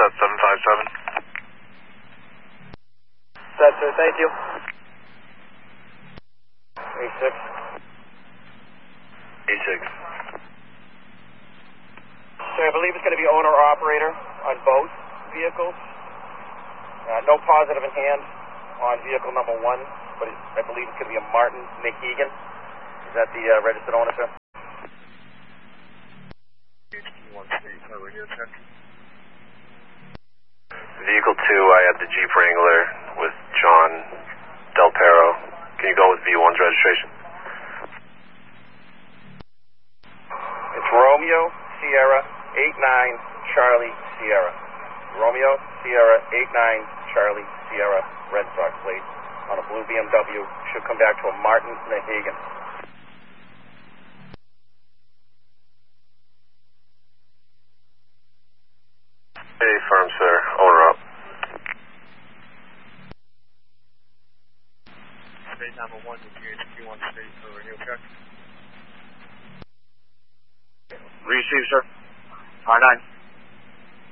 757. Set, sir, thank you. 86. 86. Sir, I believe it's going to be owner or operator on both vehicles. No positive in hand on vehicle number 1, but I believe it's going to be a Martin McEgan. Is that the registered owner, sir? Vehicle 2, I had the Jeep Wrangler with John Del Pero. Can you go with V1's registration? It's Romeo Sierra 89 Charlie Sierra. Romeo Sierra 89 Charlie Sierra, Red Sox plate on a blue BMW. Should come back to a Martin McEgan. Hey, firm, sir. Owner up. State number 1 to GHQ1 state for radio check. Receive, sir. R9.